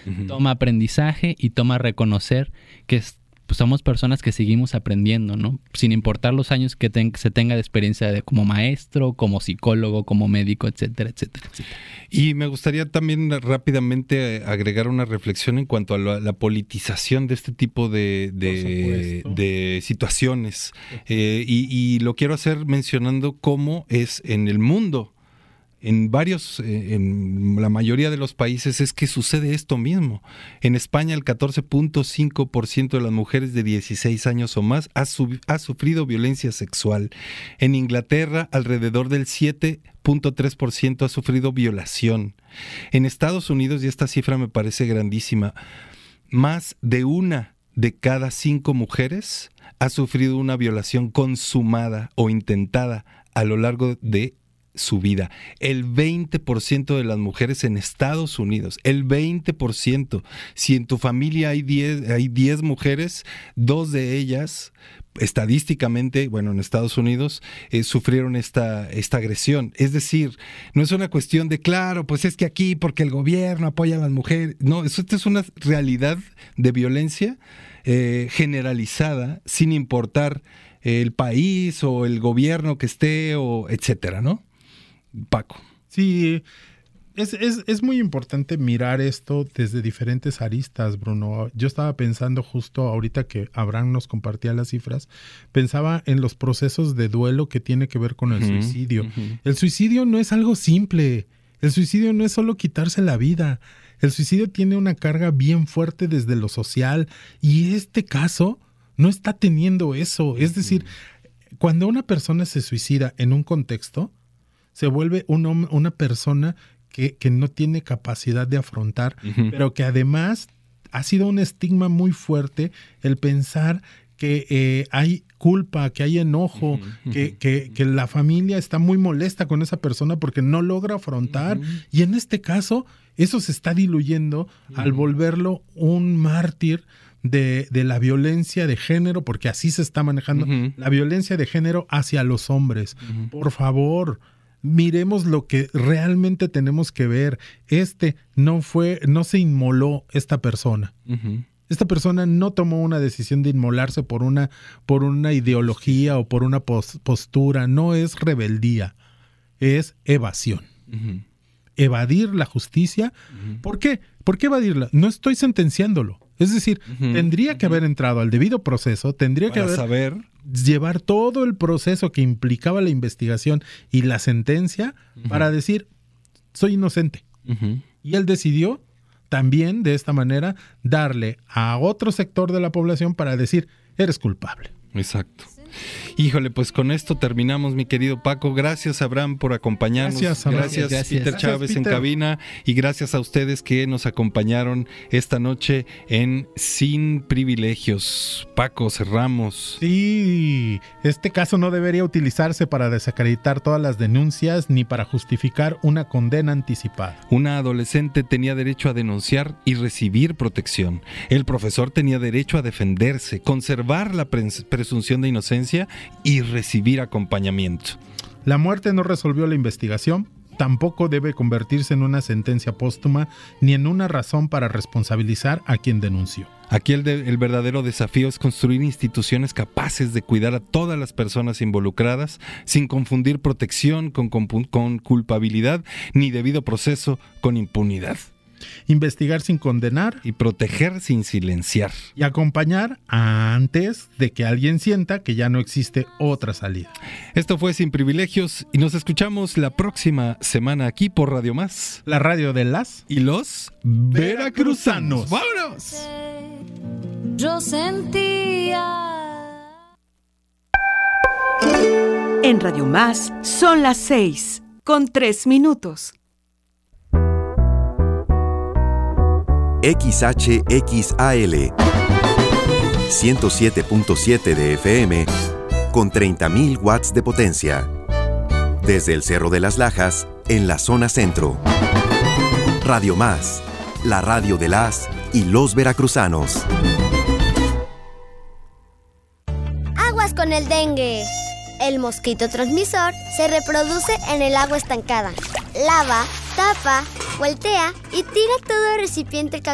toma aprendizaje y toma reconocer que pues somos personas que seguimos aprendiendo, ¿no? Sin importar los años que se tenga de experiencia como maestro, como psicólogo, como médico, etcétera, etcétera, etcétera. Y me gustaría también rápidamente agregar una reflexión en cuanto a la politización de este tipo de situaciones. Y lo quiero hacer mencionando cómo es en el mundo. En la mayoría de los países es que sucede esto mismo. En España el 14.5% de las mujeres de 16 años o más ha sufrido violencia sexual. En Inglaterra alrededor del 7.3% ha sufrido violación. En Estados Unidos, y esta cifra me parece grandísima, más de 1 de cada 5 mujeres ha sufrido una violación consumada o intentada a lo largo de su vida. El 20% de las mujeres en Estados Unidos, el 20%. Si en tu familia hay 10 mujeres, 2 de ellas, estadísticamente, bueno, en Estados Unidos, sufrieron esta agresión. Es decir, no es una cuestión de, claro, pues es que aquí porque el gobierno apoya a las mujeres. No, esto es una realidad de violencia generalizada, sin importar el país o el gobierno que esté, o etcétera, ¿no? Paco. Sí, es muy importante mirar esto desde diferentes aristas, Bruno. Yo estaba pensando justo ahorita que Abraham nos compartía las cifras, pensaba en los procesos de duelo que tiene que ver con el suicidio. El suicidio no es algo simple, el suicidio no es solo quitarse la vida, el suicidio tiene una carga bien fuerte desde lo social y este caso no está teniendo eso. Es decir, cuando una persona se suicida en un contexto, se vuelve una persona que no tiene capacidad de afrontar, pero que además ha sido un estigma muy fuerte el pensar que hay culpa, que hay enojo, que la familia está muy molesta con esa persona porque no logra afrontar. Y en este caso, eso se está diluyendo al volverlo un mártir de la violencia de género, porque así se está manejando la violencia de género hacia los hombres. Por favor, miremos lo que realmente tenemos que ver. No se inmoló esta persona. Esta persona no tomó una decisión de inmolarse por una ideología o por una postura. No es rebeldía, es evasión. Evadir la justicia. ¿Por qué? ¿Por qué evadirla? No estoy sentenciándolo. Es decir, tendría que haber entrado al debido proceso, tendría que llevar todo el proceso que implicaba la investigación y la sentencia para decir, soy inocente. Y él decidió también, de esta manera, darle a otro sector de la población para decir, eres culpable. Exacto. Híjole, pues con esto terminamos, mi querido Paco. Gracias, Abraham, por acompañarnos. Gracias, Peter Chávez en cabina. Y gracias a ustedes que nos acompañaron esta noche en Sin Privilegios. Paco, cerramos. Sí, este caso no debería utilizarse para desacreditar todas las denuncias ni para justificar una condena anticipada. Una adolescente tenía derecho a denunciar y recibir protección. El profesor tenía derecho a defenderse, conservar la presunción de inocencia y recibir acompañamiento. La muerte no resolvió la investigación, tampoco debe convertirse en una sentencia póstuma ni en una razón para responsabilizar a quien denunció. Aquí el verdadero desafío es construir instituciones capaces de cuidar a todas las personas involucradas sin confundir protección con culpabilidad ni debido proceso con impunidad. Investigar sin condenar y proteger sin silenciar y acompañar antes de que alguien sienta que ya no existe otra salida. Esto fue Sin Privilegios y nos escuchamos la próxima semana aquí por Radio Más, la radio de las y los veracruzanos. ¡Vámonos! Yo sentía. En Radio Más son las 6:03. XHXAL 107.7 de FM con 30.000 watts de potencia. Desde el Cerro de las Lajas, en la zona centro. Radio Más, la radio de las y los veracruzanos. Aguas con el dengue. El mosquito transmisor se reproduce en el agua estancada. Lava, tapa, voltea y tira todo el recipiente